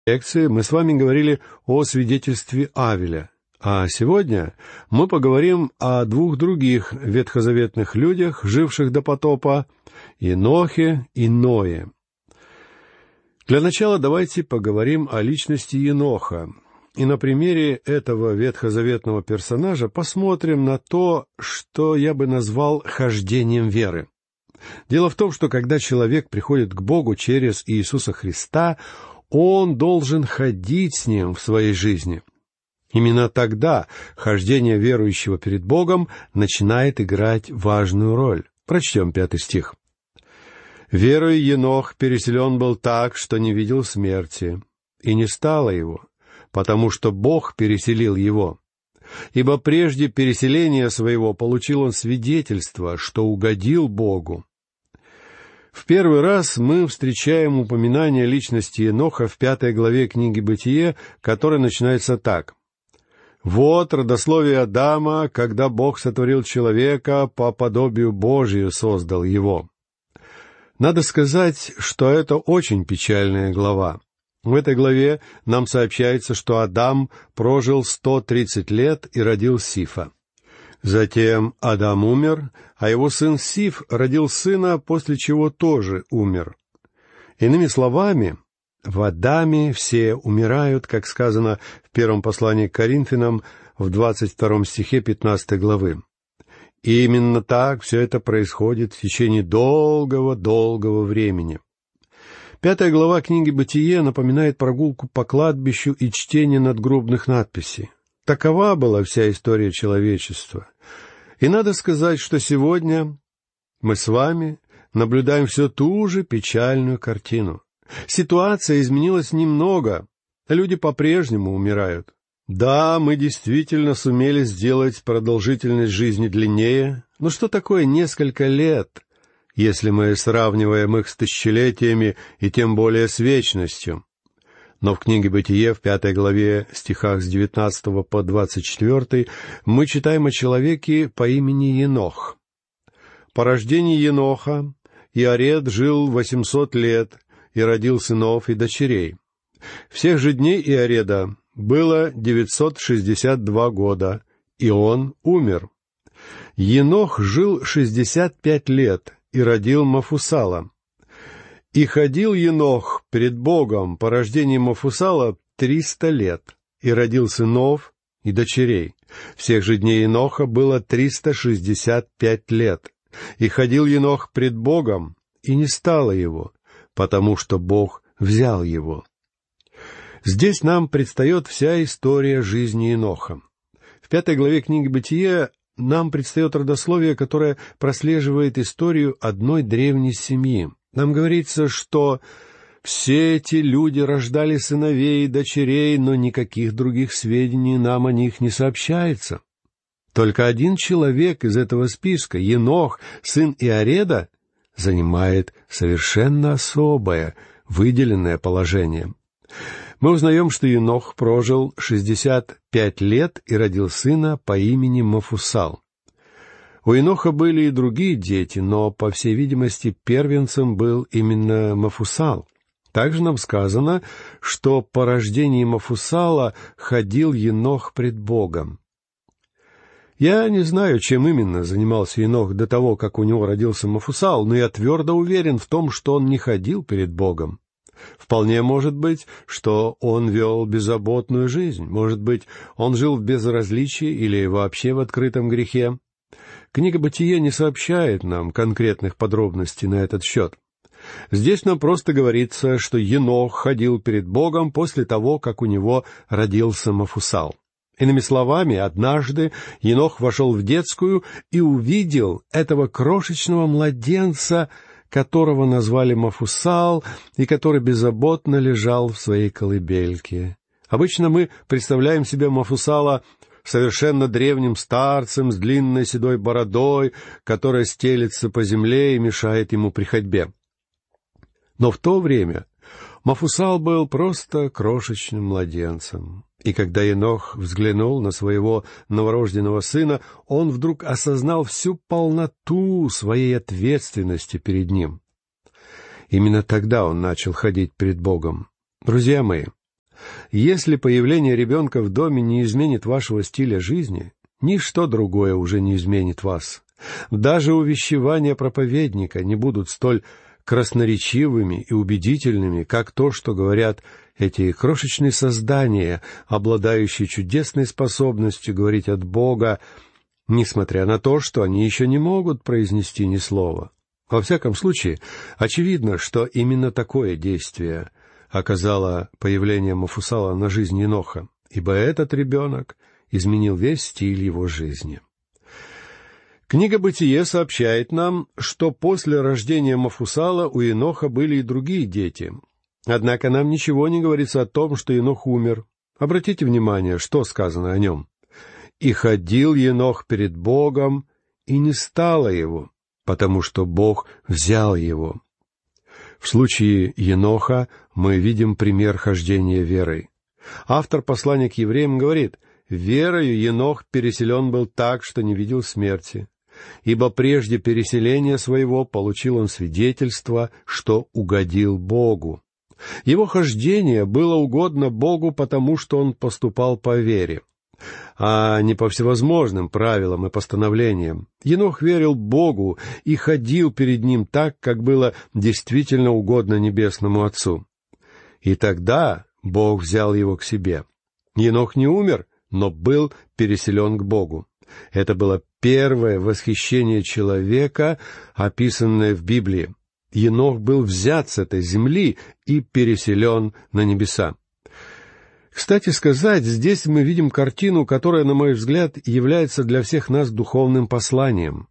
лекции мы с вами говорили о свидетельстве Авеля, а сегодня мы поговорим о двух других ветхозаветных людях, живших до потопа, Енохе и Ное. Для начала давайте поговорим о личности Еноха, и на примере этого ветхозаветного персонажа посмотрим на то, что я бы назвал хождением веры. Дело в том, что когда человек приходит к Богу через Иисуса Христа, он должен ходить с Ним в своей жизни. Именно тогда хождение верующего перед Богом начинает играть важную роль. Прочтем 5 стих. «Верою Енох переселен был так, что не видел смерти, и не стало его, потому что Бог переселил его. Ибо прежде переселения своего получил он свидетельство, что угодил Богу». В первый раз мы встречаем упоминание личности Еноха в 5 главе книги «Бытие», которая начинается так. «Вот родословие Адама, когда Бог сотворил человека, по подобию Божию создал его». Надо сказать, что это очень печальная глава. В этой главе нам сообщается, что Адам прожил 130 лет и родил Сифа. Затем Адам умер, а его сын Сиф родил сына, после чего тоже умер. Иными словами, в Адаме все умирают, как сказано в первом послании к Коринфянам в 22 стихе 15 главы. И именно так все это происходит в течение долгого времени. 5 глава книги «Бытие» напоминает прогулку по кладбищу и чтение надгробных надписей. Такова была вся история человечества. И надо сказать, что сегодня мы с вами наблюдаем все ту же печальную картину. Ситуация изменилась немного, люди по-прежнему умирают. Да, мы действительно сумели сделать продолжительность жизни длиннее, но что такое несколько лет, если мы сравниваем их с тысячелетиями и тем более с вечностью? Но в книге «Бытие» в 5 главе, стихах с 19 по 24, мы читаем о человеке по имени Енох. По рождении Еноха Иаред жил 800 лет и родил сынов и дочерей. Всех же дней Иареда было 962 года, и он умер. Енох жил 65 лет и родил Мафусала. И ходил Енох пред Богом по рождении Мафусала 300 лет, и родил сынов и дочерей. Всех же дней Еноха было 365 лет. И ходил Енох пред Богом, и не стало его, потому что Бог взял его. Здесь нам предстает вся история жизни Еноха. В 5 главе книги «Бытие» нам предстает родословие, которое прослеживает историю одной древней семьи. Нам говорится, что все эти люди рождали сыновей и дочерей, но никаких других сведений нам о них не сообщается. Только один человек из этого списка, Енох, сын Иареда, занимает совершенно особое, выделенное положение. Мы узнаем, что Енох прожил 65 лет и родил сына по имени Мафусал. У Еноха были и другие дети, но, по всей видимости, первенцем был именно Мафусал. Также нам сказано, что по рождении Мафусала ходил Енох пред Богом. Я не знаю, чем именно занимался Енох до того, как у него родился Мафусал, но я твердо уверен в том, что он не ходил перед Богом. Вполне может быть, что он вел беззаботную жизнь, может быть, он жил в безразличии или вообще в открытом грехе. Книга «Бытие» не сообщает нам конкретных подробностей на этот счет. Здесь нам просто говорится, что Енох ходил перед Богом после того, как у него родился Мафусал. Иными словами, однажды Енох вошел в детскую и увидел этого крошечного младенца, которого назвали Мафусал, и который беззаботно лежал в своей колыбельке. Обычно мы представляем себе Мафусала совершенно древним старцем с длинной седой бородой, которая стелется по земле и мешает ему при ходьбе. Но в то время Мафусал был просто крошечным младенцем. И когда Енох взглянул на своего новорожденного сына, он вдруг осознал всю полноту своей ответственности перед ним. Именно тогда он начал ходить перед Богом. Друзья мои, Если появление ребенка в доме не изменит вашего стиля жизни, ничто другое уже не изменит вас. Даже увещевания проповедника не будут столь красноречивыми и убедительными, как то, что говорят эти крошечные создания, обладающие чудесной способностью говорить от Бога, несмотря на то, что они еще не могут произнести ни слова. Во всяком случае, очевидно, что именно такое действие оказало появление Мафусала на жизнь Еноха, ибо этот ребенок изменил весь стиль его жизни. Книга «Бытие» сообщает нам, что после рождения Мафусала у Еноха были и другие дети. Однако нам ничего не говорится о том, что Енох умер. Обратите внимание, что сказано о нем. «И ходил Енох перед Богом, и не стало его, потому что Бог взял его». В случае Еноха мы видим пример хождения верой. Автор послания к евреям говорит: «Верою Енох переселен был так, что не видел смерти, ибо прежде переселения своего получил он свидетельство, что угодил Богу». Его хождение было угодно Богу, потому что он поступал по вере, а не по всевозможным правилам и постановлениям. Енох верил Богу и ходил перед Ним так, как было действительно угодно Небесному Отцу. И тогда Бог взял его к себе. Енох не умер, но был переселен к Богу. Это было первое восхищение человека, описанное в Библии. Енох был взят с этой земли и переселен на небеса. Кстати сказать, здесь мы видим картину, которая, на мой взгляд, является для всех нас духовным посланием.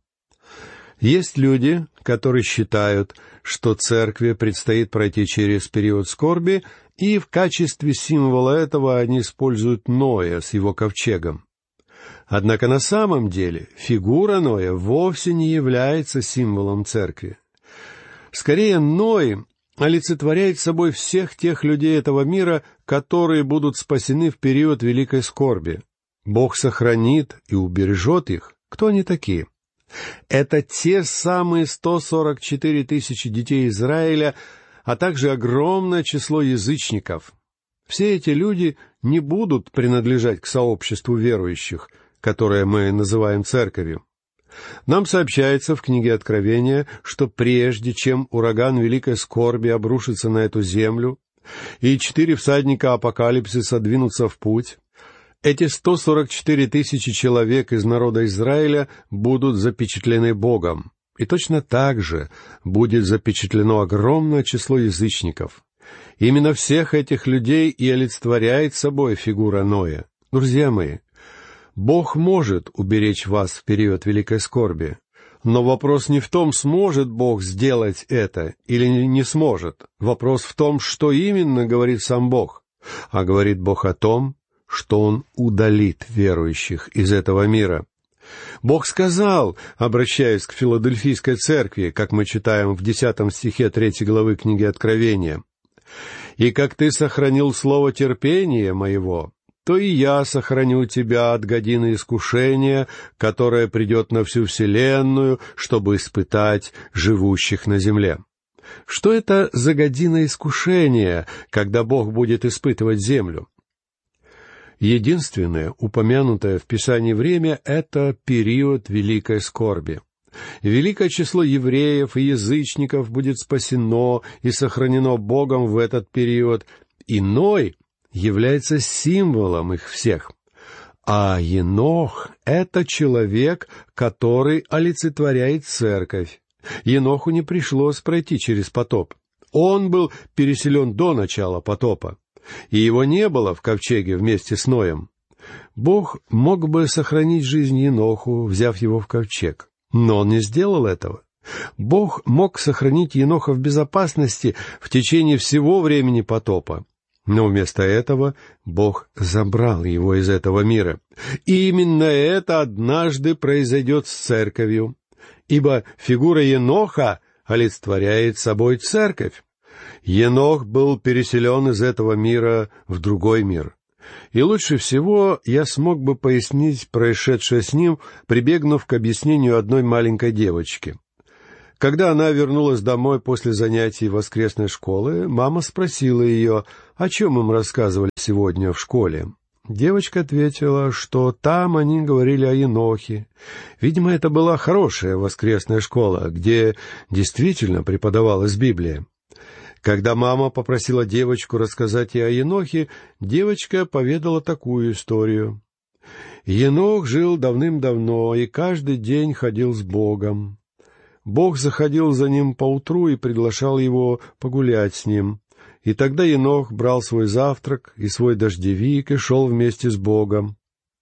Есть люди, которые считают, что церкви предстоит пройти через период скорби, и в качестве символа этого они используют Ноя с его ковчегом. Однако на самом деле фигура Ноя вовсе не является символом церкви. Скорее, Ной олицетворяет собой всех тех людей этого мира, которые будут спасены в период великой скорби. Бог сохранит и убережет их. Кто они такие? Это те самые 144 тысячи детей Израиля, а также огромное число язычников. Все эти люди не будут принадлежать к сообществу верующих, которое мы называем церковью. Нам сообщается в книге Откровения, что прежде чем ураган великой скорби обрушится на эту землю, и 4 всадника апокалипсиса двинутся в путь, эти 144 тысячи человек из народа Израиля будут запечатлены Богом. И точно так же будет запечатлено огромное число язычников. Именно всех этих людей и олицетворяет собой фигура Ноя. Друзья мои, Бог может уберечь вас в период великой скорби, но вопрос не в том, сможет Бог сделать это или не сможет. Вопрос в том, что именно говорит сам Бог. А говорит Бог о том, что Он удалит верующих из этого мира. Бог сказал, обращаясь к Филадельфийской церкви, как мы читаем в 10 стихе 3 главы книги Откровения: «И как ты сохранил слово терпения моего, то и я сохраню тебя от годины искушения, которое придет на всю вселенную, чтобы испытать живущих на земле». Что это за година искушения, когда Бог будет испытывать землю? Единственное упомянутое в Писании время — это период великой скорби. Великое число евреев и язычников будет спасено и сохранено Богом в этот период, и Ной является символом их всех. А Енох — это человек, который олицетворяет церковь. Еноху не пришлось пройти через потоп. Он был переселен до начала потопа, и его не было в ковчеге вместе с Ноем. Бог мог бы сохранить жизнь Еноху, взяв его в ковчег, но он не сделал этого. Бог мог сохранить Еноха в безопасности в течение всего времени потопа, но вместо этого Бог забрал его из этого мира. И именно это однажды произойдет с церковью, ибо фигура Еноха олицетворяет собой церковь. Енох был переселен из этого мира в другой мир. И лучше всего я смог бы пояснить происшедшее с ним, прибегнув к объяснению одной маленькой девочки. Когда она вернулась домой после занятий воскресной школы, мама спросила ее, о чем им рассказывали сегодня в школе. Девочка ответила, что там они говорили о Енохе. Видимо, это была хорошая воскресная школа, где действительно преподавалась Библия. Когда мама попросила девочку рассказать ей о Енохе, девочка поведала такую историю. Енох жил давным-давно и каждый день ходил с Богом. Бог заходил за ним поутру и приглашал его погулять с ним. И тогда Енох брал свой завтрак и свой дождевик и шел вместе с Богом.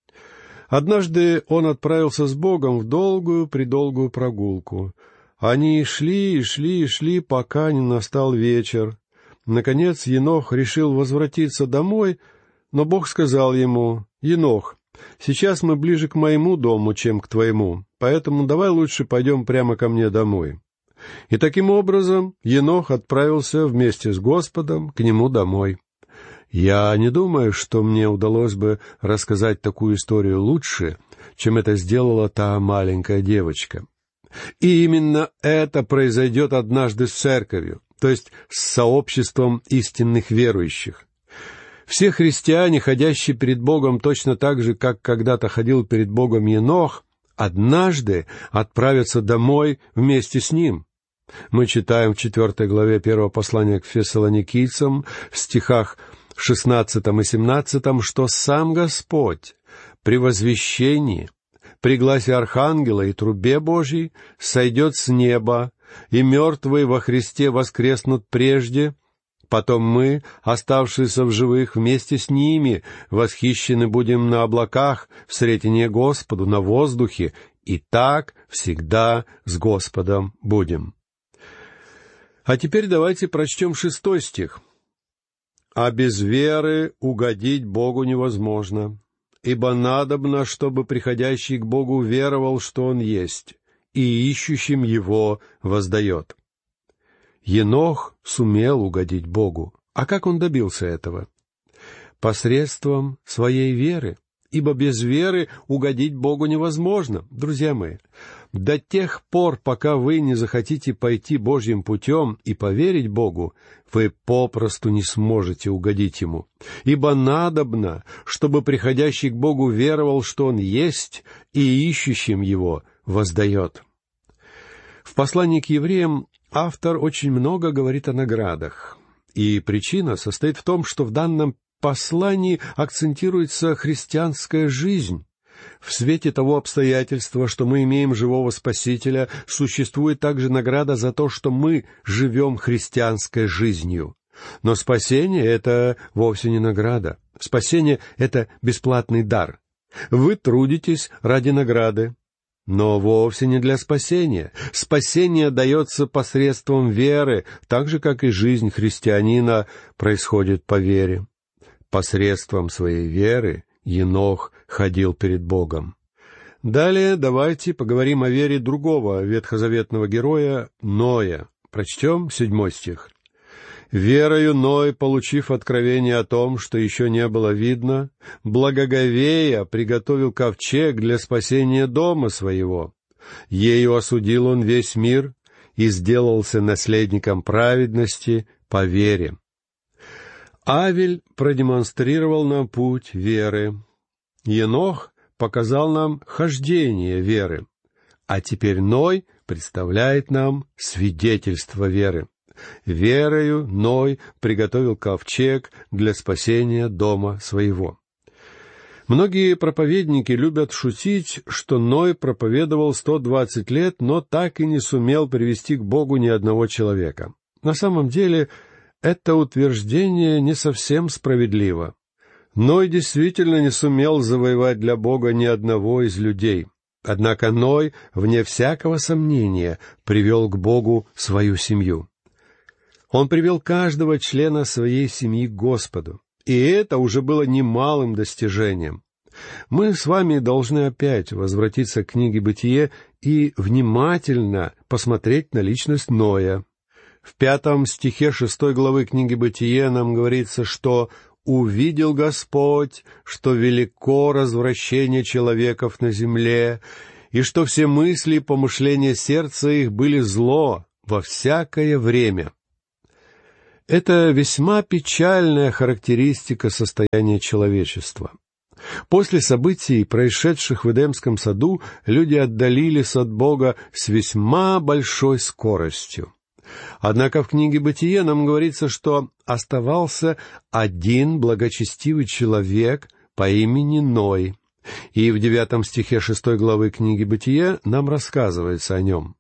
Однажды он отправился с Богом в долгую-предолгую прогулку. Они шли, пока не настал вечер. Наконец Енох решил возвратиться домой, но Бог сказал ему: «Енох, сейчас мы ближе к моему дому, чем к твоему, поэтому давай лучше пойдем прямо ко мне домой». И таким образом Енох отправился вместе с Господом к нему домой. Я не думаю, что мне удалось бы рассказать такую историю лучше, чем это сделала та маленькая девочка. И именно это произойдет однажды с церковью, то есть с сообществом истинных верующих. Все христиане, ходящие перед Богом точно так же, как когда-то ходил перед Богом Енох, однажды отправятся домой вместе с ним. Мы читаем в 4 главе 1 послания к Фессалоникийцам, в стихах 16 и 17, что сам Господь при возвещении, при гласе архангела и трубе Божьей сойдет с неба, и мертвые во Христе воскреснут прежде, потом мы, оставшиеся в живых, вместе с ними восхищены будем на облаках, в сретение Господу, на воздухе, и так всегда с Господом будем». А теперь давайте прочтем 6 стих. «А без веры угодить Богу невозможно, ибо надобно, чтобы приходящий к Богу веровал, что Он есть, и ищущим Его воздает». Енох сумел угодить Богу. А как он добился этого? Посредством своей веры. Ибо без веры угодить Богу невозможно. Друзья мои, до тех пор, пока вы не захотите пойти Божьим путем и поверить Богу, вы попросту не сможете угодить Ему. Ибо надобно, чтобы приходящий к Богу веровал, что Он есть, и ищущим Его воздает. В послании к евреям автор очень много говорит о наградах. И причина состоит в том, что в данном послании акцентируется христианская жизнь. В свете того обстоятельства, что мы имеем живого Спасителя, существует также награда за то, что мы живем христианской жизнью. Но спасение — это вовсе не награда. Спасение — это бесплатный дар. Вы трудитесь ради награды, но вовсе не для спасения. Спасение дается посредством веры, так же, как и жизнь христианина происходит по вере. Посредством своей веры Енох ходил перед Богом. Далее давайте поговорим о вере другого ветхозаветного героя Ноя. Прочтем 7 стих. «Верою Ной, получив откровение о том, что еще не было видно, благоговея приготовил ковчег для спасения дома своего. Ею осудил он весь мир и сделался наследником праведности по вере». Авель продемонстрировал нам путь веры. Енох показал нам хождение веры. А теперь Ной представляет нам свидетельство веры. Верою Ной приготовил ковчег для спасения дома своего. Многие проповедники любят шутить, что Ной проповедовал 120 лет, но так и не сумел привести к Богу ни одного человека. На самом деле, это утверждение не совсем справедливо. Ной действительно не сумел завоевать для Бога ни одного из людей. Однако Ной, вне всякого сомнения, привел к Богу свою семью. Он привел каждого члена своей семьи к Господу, и это уже было немалым достижением. Мы с вами должны опять возвратиться к книге «Бытие» и внимательно посмотреть на личность Ноя. В 5 стихе 6 главы книги «Бытие» нам говорится, что «увидел Господь, что велико развращение человеков на земле, и что все мысли и помышления сердца их были зло во всякое время». Это весьма печальная характеристика состояния человечества. После событий, происшедших в Эдемском саду, люди отдалились от Бога с весьма большой скоростью. Однако в книге «Бытие» нам говорится, что оставался один благочестивый человек по имени Ной. И в 9 стихе 6 главы книги «Бытие» нам рассказывается о нем.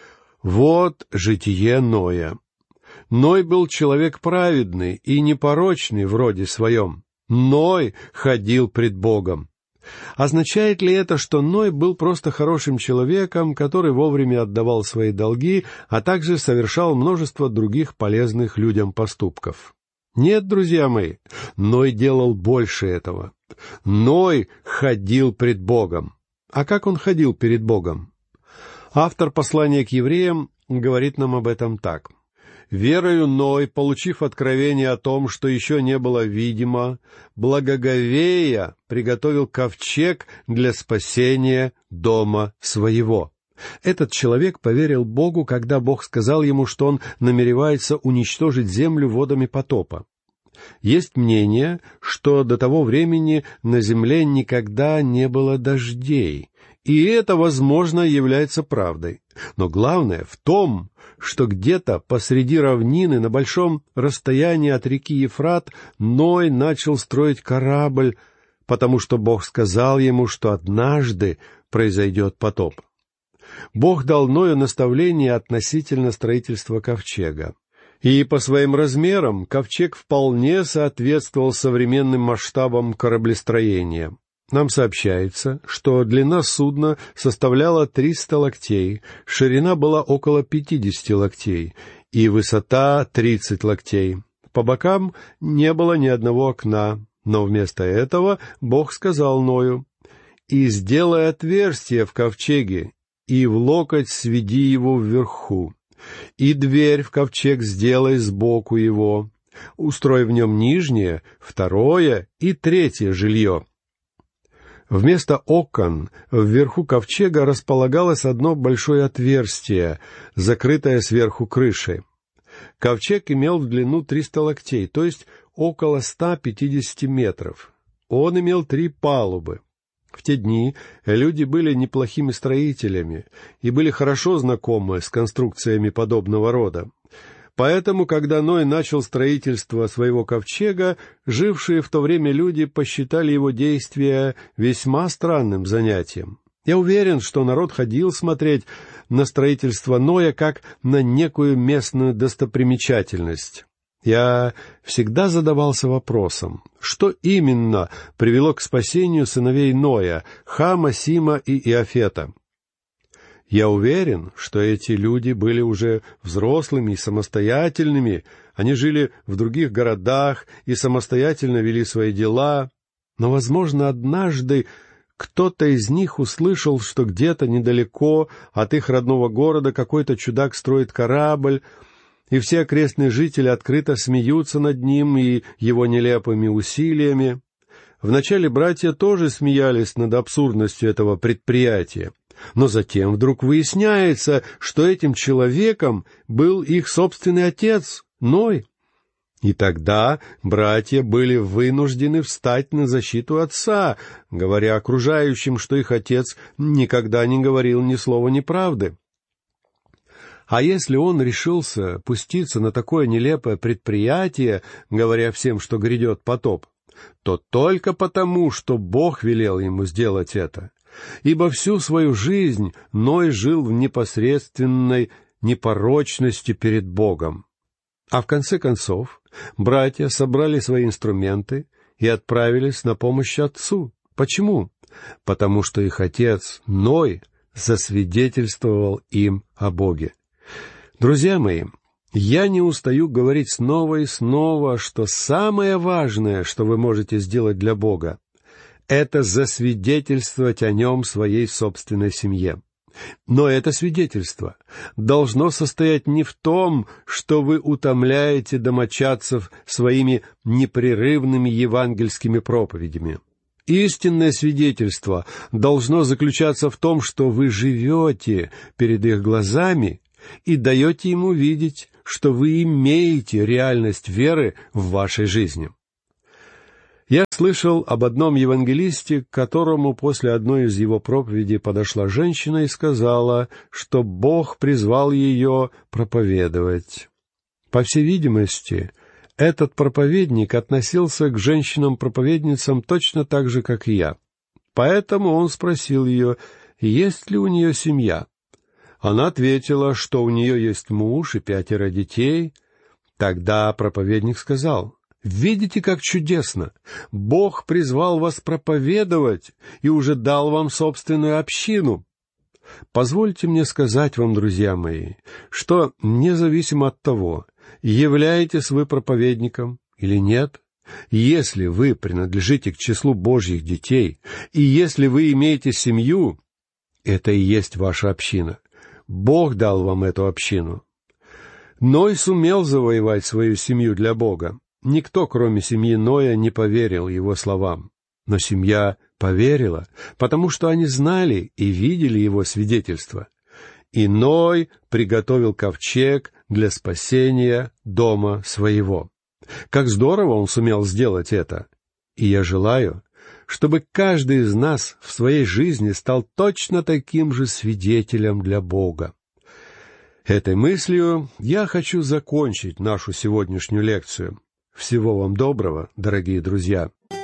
«Вот житие Ноя. Ной был человек праведный и непорочный в роде своем. Ной ходил пред Богом». Означает ли это, что Ной был просто хорошим человеком, который вовремя отдавал свои долги, а также совершал множество других полезных людям поступков? Нет, друзья мои, Ной делал больше этого. Ной ходил пред Богом. А как он ходил перед Богом? Автор послания к евреям говорит нам об этом так. «Верою Ной, получив откровение о том, что еще не было видимо, благоговея приготовил ковчег для спасения дома своего». Этот человек поверил Богу, когда Бог сказал ему, что он намеревается уничтожить землю водами потопа. Есть мнение, что до того времени на земле никогда не было дождей, и это, возможно, является правдой. Но главное в том, что где-то посреди равнины, на большом расстоянии от реки Ефрат, Ной начал строить корабль, потому что Бог сказал ему, что однажды произойдет потоп. Бог дал Ною наставление относительно строительства ковчега. И по своим размерам ковчег вполне соответствовал современным масштабам кораблестроения. Нам сообщается, что длина судна составляла 300 локтей, ширина была около 50 локтей и высота 30 локтей. По бокам не было ни одного окна, но вместо этого Бог сказал Ною: «И сделай отверстие в ковчеге, и в локоть сведи его вверху, и дверь в ковчег сделай сбоку его, устрой в нем нижнее, второе и третье жилье». Вместо окон вверху ковчега располагалось одно большое отверстие, закрытое сверху крышей. Ковчег имел в длину 300 локтей, то есть около 150 метров. Он имел 3 палубы. В те дни люди были неплохими строителями и были хорошо знакомы с конструкциями подобного рода. Поэтому, когда Ной начал строительство своего ковчега, жившие в то время люди посчитали его действия весьма странным занятием. Я уверен, что народ ходил смотреть на строительство Ноя как на некую местную достопримечательность. Я всегда задавался вопросом, что именно привело к спасению сыновей Ноя, Хама, Сима и Иафета. Я уверен, что эти люди были уже взрослыми и самостоятельными, они жили в других городах и самостоятельно вели свои дела, но, возможно, однажды кто-то из них услышал, что где-то недалеко от их родного города какой-то чудак строит корабль, и все окрестные жители открыто смеются над ним и его нелепыми усилиями. Вначале братья тоже смеялись над абсурдностью этого предприятия, но затем вдруг выясняется, что этим человеком был их собственный отец, Ной. И тогда братья были вынуждены встать на защиту отца, говоря окружающим, что их отец никогда не говорил ни слова неправды. А если он решился пуститься на такое нелепое предприятие, говоря всем, что грядет потоп, то только потому, что Бог велел ему сделать это. Ибо всю свою жизнь Ной жил в непосредственной непорочности перед Богом. А в конце концов братья собрали свои инструменты и отправились на помощь отцу. Почему? Потому что их отец Ной засвидетельствовал им о Боге. Друзья мои, я не устаю говорить снова и снова, что самое важное, что вы можете сделать для Бога, это засвидетельствовать о Нем своей собственной семье. Но это свидетельство должно состоять не в том, что вы утомляете домочадцев своими непрерывными евангельскими проповедями. Истинное свидетельство должно заключаться в том, что вы живете перед их глазами и даете ему видеть, что вы имеете реальность веры в вашей жизни. Я слышал об одном евангелисте, к которому после одной из его проповедей подошла женщина и сказала, что Бог призвал ее проповедовать. По всей видимости, этот проповедник относился к женщинам-проповедницам точно так же, как и я. Поэтому он спросил ее, есть ли у нее семья. Она ответила, что у нее есть муж и 5 детей. Тогда проповедник сказал: «Видите, как чудесно! Бог призвал вас проповедовать и уже дал вам собственную общину». Позвольте мне сказать вам, друзья мои, что независимо от того, являетесь вы проповедником или нет, если вы принадлежите к числу Божьих детей, и если вы имеете семью, это и есть ваша община. Бог дал вам эту общину. Ной сумел завоевать свою семью для Бога. Никто, кроме семьи Ноя, не поверил его словам. Но семья поверила, потому что они знали и видели его свидетельство. И Ной приготовил ковчег для спасения дома своего. Как здорово он сумел сделать это! И я желаю, чтобы каждый из нас в своей жизни стал точно таким же свидетелем для Бога. Этой мыслью я хочу закончить нашу сегодняшнюю лекцию. Всего вам доброго, дорогие друзья!